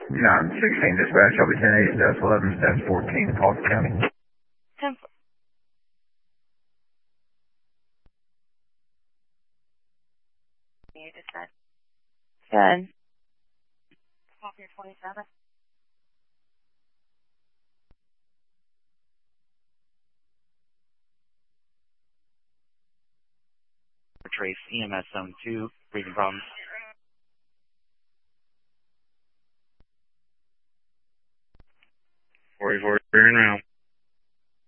916 dispatch, I'll be 10 8 steps 11 steps 14, Polk County. 10. You just said. Good. Copy 27. Trace EMS Zone 2, breathing problems. 44, turn around.